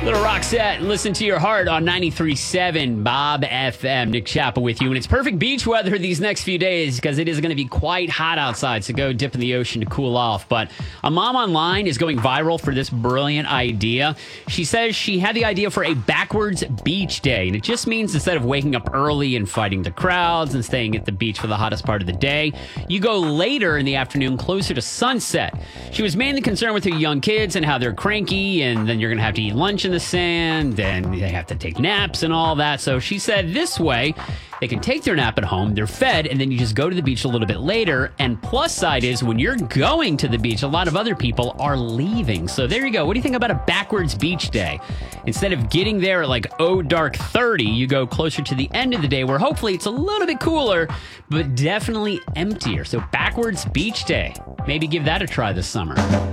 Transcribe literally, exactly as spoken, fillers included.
Little Roxette, listen to your heart on ninety-three point seven Bob F M. Nick Chappell with you. And it's perfect beach weather these next few days because it is going to be quite hot outside. So go dip in the ocean to cool off. But a mom online is going viral for this brilliant idea. She says she had the idea for a backwards beach day. And it just means instead of waking up early and fighting the crowds and staying at the beach for the hottest part of the day, you go later in the afternoon closer to sunset. She was mainly concerned with her young kids and how they're cranky, and then you're going to have to eat lunch in the sand, and they have to take naps and all that. So she said this way, they can take their nap at home, they're fed, and then you just go to the beach a little bit later. And plus side is when you're going to the beach, a lot of other people are leaving. So there you go. What do you think about a backwards beach day? Instead of getting there at like oh dark thirty, you go closer to the end of the day where hopefully it's a little bit cooler, but definitely emptier. So backwards beach day. Maybe give that a try this summer.